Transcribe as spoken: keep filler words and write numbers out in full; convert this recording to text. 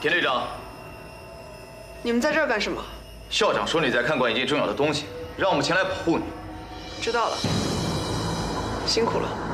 田队长， 你们在这儿干什么？ 校长说你在看管一件重要的东西，让我们前来保护你。 知道了，辛苦了。